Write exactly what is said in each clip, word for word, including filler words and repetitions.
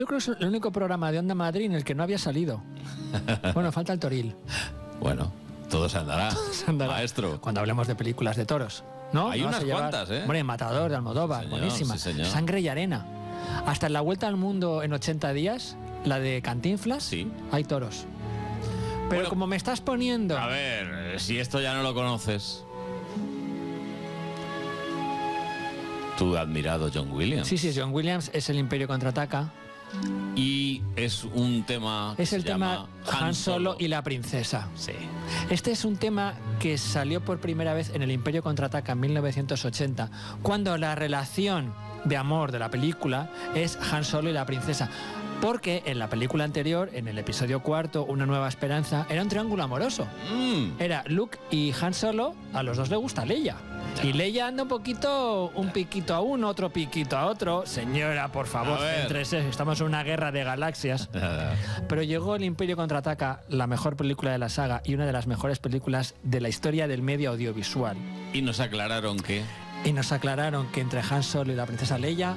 Yo creo que es el único programa de Onda Madrid en el que no había salido. Bueno, falta el Toril. Bueno, todo se andará, Se andará. maestro. Cuando hablemos de películas de toros, ¿no? Hay ¿No unas vas a llevar? cuantas, ¿eh? Hombre, Matador de Almodóvar, Sí, señor, buenísima. sí, señor. Sangre y arena. Hasta en la Vuelta al Mundo en ochenta días, la de Cantinflas, Sí. hay toros. Pero Bueno, como me estás poniendo... A ver, si esto ya no lo conoces. Tu admirado John Williams. Sí, sí, John Williams es El Imperio Contraataca. Y es un tema que Es el se tema llama Han Solo y la princesa. Sí. Este es un tema que salió por primera vez en El Imperio Contraataca en mil novecientos ochenta, cuando la relación de amor de la película es Han Solo y la princesa. Porque en la película anterior, en el episodio cuarto, Una nueva esperanza, era un triángulo amoroso. Mm. Era Luke y Han Solo, a los dos les gusta Leia. Ya. Y Leia anda un poquito, un piquito a uno, otro piquito a otro. Señora, por favor, A ver. céntrese, estamos en una guerra de galaxias. Pero llegó El Imperio Contraataca, la mejor película de la saga y una de las mejores películas de la historia del medio audiovisual. Y nos aclararon que... Y nos aclararon que entre Han Solo y la princesa Leia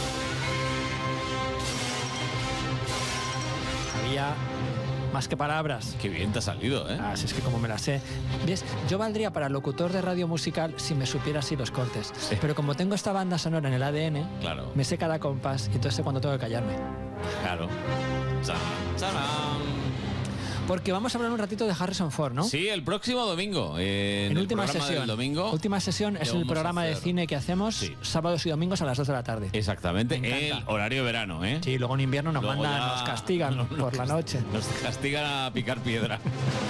había más que palabras. Qué bien te ha salido, ¿eh? Ah, si es que como me la sé. ¿Ves? Yo valdría para locutor de radio musical si me supiera así los cortes. Sí. Pero como tengo esta banda sonora en el A D N, Claro. me sé cada compás y entonces sé cuándo tengo que callarme. Claro. Charam, charam. Porque vamos a hablar un ratito de Harrison Ford, ¿no? Sí, el próximo domingo. eh, en En el última programa sesión. del domingo. Última sesión es le el vamos a programa de hacer- cine que hacemos Sí. sábados y domingos a las dos de la tarde. Exactamente, Me el encanta. horario verano, ¿eh? Sí, luego en invierno nos Luego mandan, ya- nos castigan no, por la nos- noche. Nos castigan a picar piedra.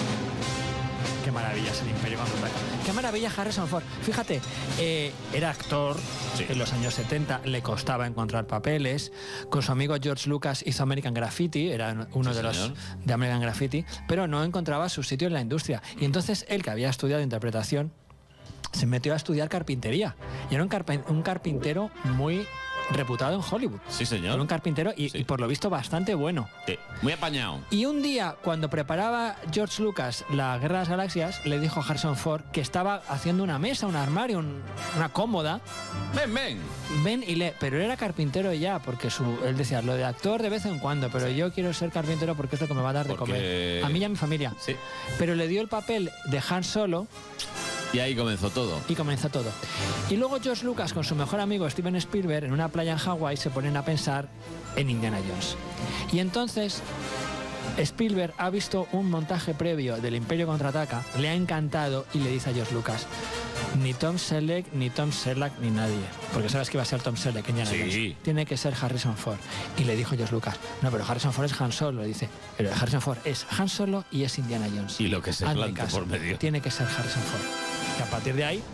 Qué maravilla es El Imperio Contraataca. Qué maravilla Harrison Ford. Fíjate, eh, era actor Sí. en los años setenta, le costaba encontrar papeles. Con su amigo George Lucas hizo American Graffiti, era uno Sí, de los señor. de American Graffiti, pero no encontraba su sitio en la industria. Y entonces él, que había estudiado interpretación, se metió a estudiar carpintería. Y era un, carpe- un carpintero muy reputado en Hollywood. Sí, señor. Era un carpintero y, Sí. y por lo visto bastante bueno. Sí, muy apañado. Y un día, cuando preparaba George Lucas la Guerra de las Galaxias, le dijo a Harrison Ford que estaba haciendo una mesa, un armario, un- una cómoda. Ven, ven. Ven y lee. Pero él era carpintero ya, porque su, él decía, lo de actor de vez en cuando, pero yo quiero ser carpintero porque es lo que me va a dar de Porque- comer. A mí y a mi familia. Sí. Pero le dio el papel de Han Solo Y ahí comenzó todo. y comenzó todo. Y luego George Lucas con su mejor amigo Steven Spielberg en una playa en Hawái se ponen a pensar en Indiana Jones. Y entonces Spielberg ha visto un montaje previo del Imperio Contraataca, le ha encantado y le dice a George Lucas, ni Tom Selleck, ni Tom Selleck, ni nadie, porque sabes que iba a ser Tom Selleck en Indiana Sí. Jones. Tiene que ser Harrison Ford. Y le dijo George Lucas, no, pero Harrison Ford es Han Solo, dice, pero Harrison Ford es Han Solo y es Indiana Jones. Y lo que se Hazme plante caso, por medio. tiene que ser Harrison Ford. Y a partir de ahí,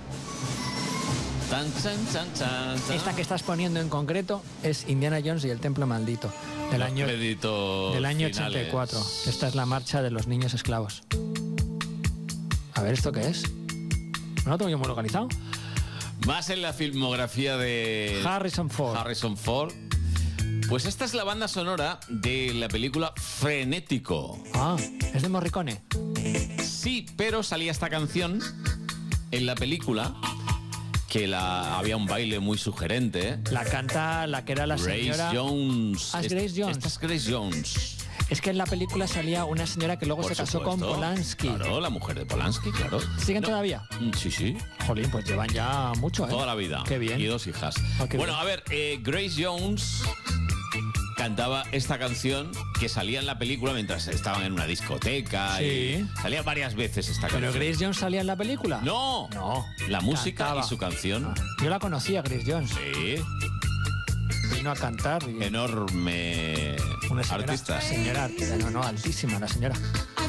Tan, chan, chan, chan, chan. esta que estás poniendo en concreto es Indiana Jones y el Templo Maldito, del Los año, créditos del año finales. ochenta y cuatro. Esta es la marcha de los niños esclavos. A ver, ¿esto qué es? ¿No lo tengo yo muy localizado? Más en la filmografía de Harrison Ford. Harrison Ford. Pues esta es la banda sonora de la película Frenético. Ah, es de Morricone. Sí, pero salía esta canción en la película, que la, había un baile muy sugerente. ¿eh? La canta la que era la Grace señora... Jones. Ah, es Est- Grace Jones. Esta es Grace Jones. Es que en la película salía una señora que luego Por se casó supuesto. con Polanski. Claro, la mujer de Polanski, claro. ¿Siguen No. todavía? Mm, Sí, sí. Jolín, pues llevan ya mucho, ¿eh? Toda la vida. Qué bien. Y dos hijas. Ah, qué bueno, bien. a ver, eh, Grace Jones cantaba esta canción que salía en la película mientras estaban en una discoteca. Sí. Y salía varias veces esta ¿Pero canción. Grace Jones salía en la película? No. No. La música Cantaba. y su canción. Ah, yo la conocía, Grace Jones. Sí. Vino a cantar. Y... Enorme Una señora, artista. Señora artista, no, no, altísima la señora.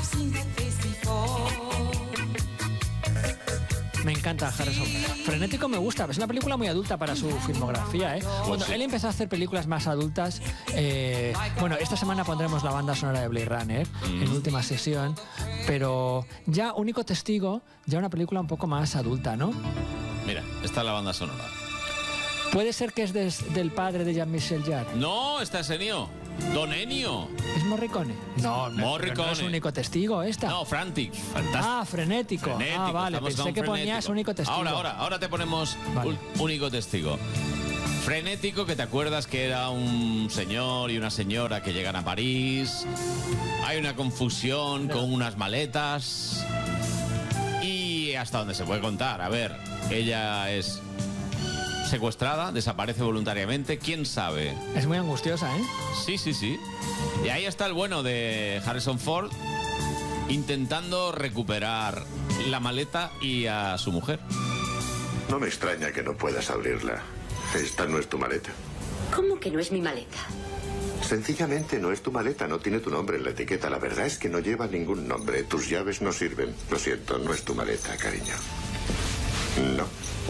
Me encanta Harrison. Frenético me gusta, es una película muy adulta para su filmografía, ¿eh? Cuando sí. él empezó a hacer películas más adultas, eh, bueno, esta semana pondremos la banda sonora de Blade Runner Mm. en última sesión, pero ya Único Testigo, ya una película un poco más adulta, ¿no? Mira, esta es la banda sonora. Puede ser que es des- del padre de Jean-Michel Jarre. No, está es Ennio. Don Ennio. ¿Es Morricone? No, no, Morricone. no es Único Testigo esta. No, Frantic. Fantástico. Ah, frenético. Frenético, Ah, vale, estamos pensé con que Frenético. ponías Único Testigo. Ahora, ahora, ahora te ponemos Vale. un único testigo. frenético, que te acuerdas que era un señor y una señora que llegan a París. Hay una confusión con unas maletas. Y hasta donde se puede contar. A ver, ella es secuestrada, desaparece voluntariamente. ¿Quién sabe? Es muy angustiosa, ¿eh? Sí, sí, sí. Y ahí está el bueno de Harrison Ford, intentando recuperar la maleta y a su mujer. No me extraña que no puedas abrirla. Esta no es tu maleta. ¿Cómo que no es mi maleta? Sencillamente no es tu maleta, no tiene tu nombre en la etiqueta. La verdad es que no lleva ningún nombre. Tus llaves no sirven. Lo siento, no es tu maleta, cariño. No.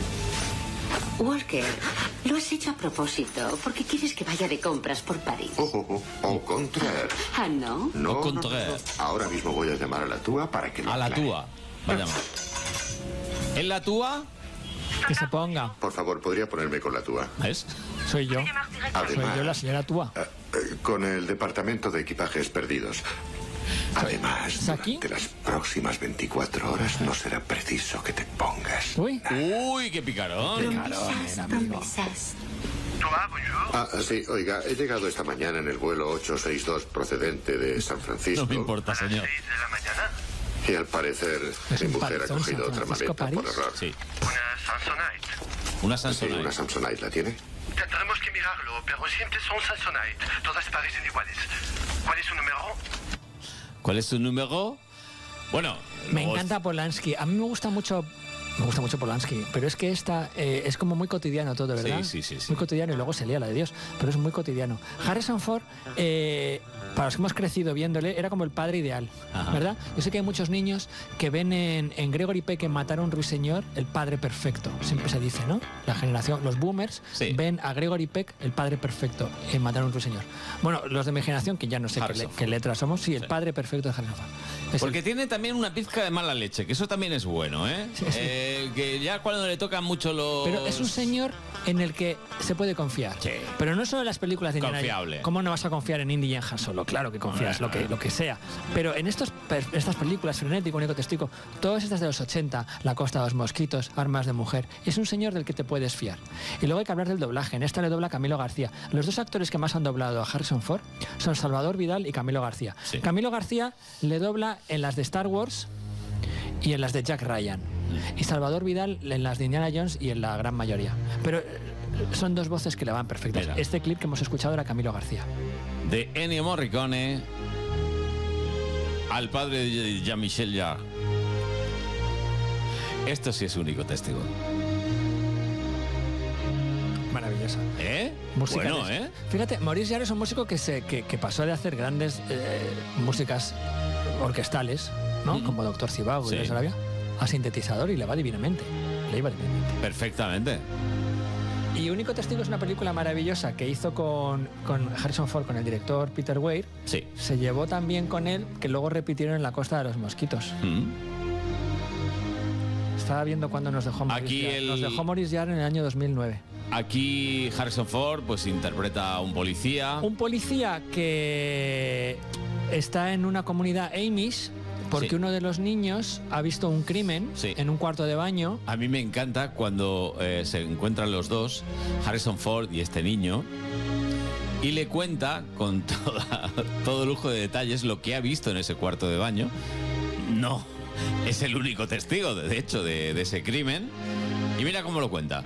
Walker, lo has hecho a propósito, porque quieres que vaya de compras por París. Oh, oh, oh. Au contraire. Ah, ¿no? No, Au contraire. no, no. Ahora mismo voy a llamar a la túa para que lo A la aclare. túa. Vaya mal. ¿En la túa? Que se ponga. Por favor, ¿podría ponerme con la túa? ¿Ves? Soy yo. Además, Soy yo la señora Túa. eh, eh, con el departamento de equipajes perdidos. Además, ¿Es aquí? durante las próximas veinticuatro horas no será preciso que te pongas. Uy. Uy, qué picarón. Promesas, promesas. Ah, sí, oiga, he llegado esta mañana en el vuelo ocho seis dos procedente de San Francisco. No me importa, señor. seis de la mañana. Y al parecer, Es mi un mujer ha palizón, cogido San otra Francisco, maleta por París. error. Sí. Una Samsonite. Una Sí, Samsonite. una Samsonite, ¿la tiene? Tendremos que mirarlo, pero siempre son Samsonite. Todas parecen iguales. ¿Cuál es su número? ¿Cuál es su número? Bueno, Me luego- encanta Polanski. A mí me gusta mucho. Me gusta mucho Polanski, pero es que esta eh, es como muy cotidiano todo, ¿verdad? Sí, sí, sí, sí. Muy cotidiano y luego se lía la de Dios, pero es muy cotidiano. Harrison Ford, eh, para los que hemos crecido viéndole, era como el padre ideal, Ajá. ¿verdad? Yo sé que hay muchos niños que ven en, en Gregory Peck en Matar a un ruiseñor el padre perfecto, siempre se dice, ¿no? La generación, los boomers Sí. ven a Gregory Peck el padre perfecto en Matar a un ruiseñor. Bueno, los de mi generación, que ya no sé qué, Harrison le- Ford. qué letras somos, sí, el Sí. padre perfecto de Harrison Ford. Es el- Porque tiene también una pizca de mala leche, que eso también es bueno, ¿eh? Sí, sí. Eh, que ya cuando le tocan mucho los... Pero es un señor en el que se puede confiar. Sí. Pero no solo en las películas de Indiana Jones. Confiable. ¿Cómo no vas a confiar en Indy y en Han Solo? Claro que confías, lo que, lo que sea. Pero en estos, per- estas películas, Frenético, Único Testigo, todas estas de los ochenta, La Costa de los Mosquitos, Armas de Mujer, es un señor del que te puedes fiar. Y luego hay que hablar del doblaje. En esta le dobla Camilo García. Los dos actores que más han doblado a Harrison Ford son Salvador Vidal y Camilo García. Sí. Camilo García le dobla en las de Star Wars y en las de Jack Ryan. Y Salvador Vidal en las de Indiana Jones y en la gran mayoría. Pero eh, son dos voces que le van perfectas. Mira. Este clip que hemos escuchado era Camilo García. De Ennio Morricone al padre de Jean-Michel Jarre. Esto sí es único testigo. Maravillosa. ¿Eh? Musicales. Bueno, ¿eh? Fíjate, Maurice Jarre es un músico que, se, que, que pasó de hacer grandes eh, músicas orquestales, ¿no? Mm. Como Doctor Zivago Sí. y de Sarabia, a sintetizador y le va divinamente. Le iba divinamente. Perfectamente. Y Único Testigo es una película maravillosa que hizo con, con Harrison Ford, con el director Peter Weir. Sí. Se llevó también con él, que luego repitieron en La Costa de los Mosquitos. Mm. Estaba viendo cuando nos dejó Maurice Aquí Jarre. el- Nos dejó Maurice Jarre en el año dos mil nueve. Aquí Harrison Ford pues interpreta a un policía. Un policía que está en una comunidad Amish porque Sí. uno de los niños ha visto un crimen Sí. en un cuarto de baño. A mí me encanta cuando eh, se encuentran los dos, Harrison Ford y este niño, y le cuenta con toda- todo lujo de detalles lo que ha visto en ese cuarto de baño. No, es el único testigo, de de hecho, de, de ese crimen. Y mira cómo lo cuenta.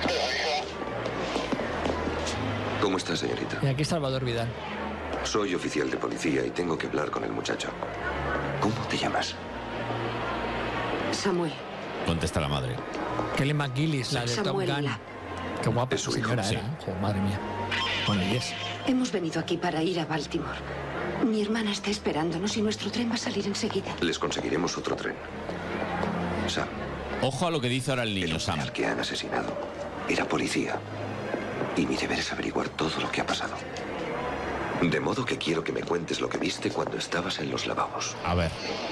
¿Cómo está, señorita? Y aquí está Salvador Vidal. Soy oficial de policía y tengo que hablar con el muchacho. ¿Cómo te llamas? Samuel. Contesta la madre. Kelly McGillis, la de Top Samuel Gun. Lab. Qué guapa Es esa su hijo, señora sí. era, ¿eh? Jo, madre mía. Bueno, y es. Hemos venido aquí para ir a Baltimore. Mi hermana está esperándonos y nuestro tren va a salir enseguida. Les conseguiremos otro tren. Sam, Ojo a lo que dice ahora el niño, Sam. al que han asesinado era policía. Y mi deber es averiguar todo lo que ha pasado. De modo que quiero que me cuentes lo que viste cuando estabas en los lavabos. A ver.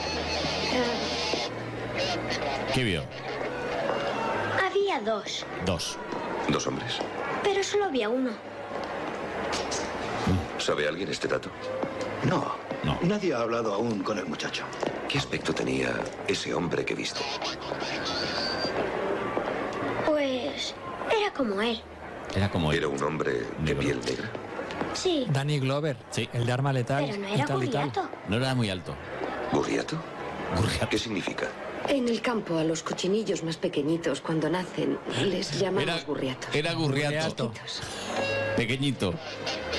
¿Qué vio? Había dos, Dos. Dos hombres. pero solo había uno. ¿Sabe alguien este dato? No, No. nadie ha hablado aún con el muchacho. ¿Qué aspecto tenía ese hombre que viste? Pues era como él. Era como él. ¿Era un hombre de Negro. piel negra? Sí, Danny Glover, Sí. el de Arma Letal. pero no y era tal y tal. Gurriato. No era muy alto. ¿Gurriato? Gurriato. ¿Qué significa? En el campo, a los cochinillos más pequeñitos, cuando nacen, les llamamos Era, gurriatos. era Gurriato. Gurriato. Chiquitos. Pequeñito.